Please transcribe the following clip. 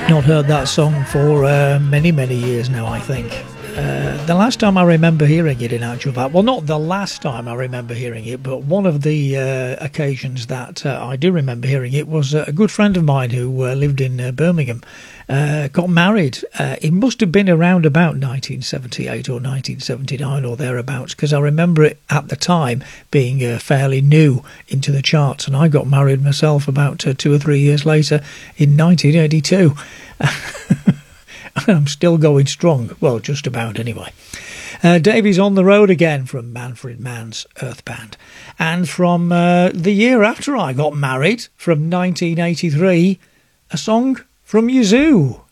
Not heard that song for many, many years now, I think. The last time I remember hearing it, in actual fact, well, not the last time I remember hearing it, but one of the occasions that I do remember hearing it was a good friend of mine who lived in Birmingham, got married. It must have been around about 1978 or 1979 or thereabouts, because I remember it at the time being fairly new into the charts, and I got married myself about 2 or 3 years later in 1982. I'm still going strong. Well, just about anyway. Davey's On the Road Again from Manfred Mann's Earth Band. And from the year after I got married, from 1983, a song from Yazoo.